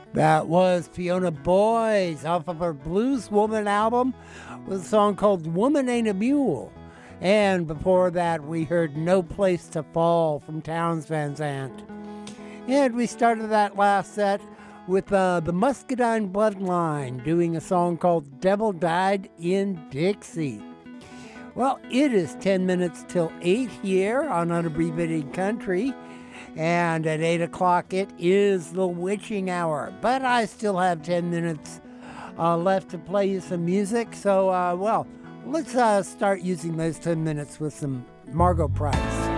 That was Fiona Boyce off of her Blues Woman album with a song called Woman Ain't a Mule. And before that, we heard No Place to Fall from Townes Van Zandt. And we started that last set with the Muscadine Bloodline doing a song called Devil Died in Dixie. Well, it is 10 minutes till 8 here on Unabbreviated Country. And at 8 o'clock, it is the witching hour. But I still have 10 minutes left to play you some music. So, let's start using those 10 minutes with some Margo Price.